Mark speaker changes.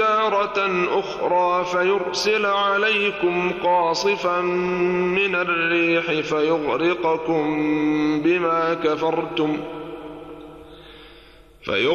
Speaker 1: تارة أخرى فيرسل عليكم قاصفا من الريح فيغرقكم بما كفرتم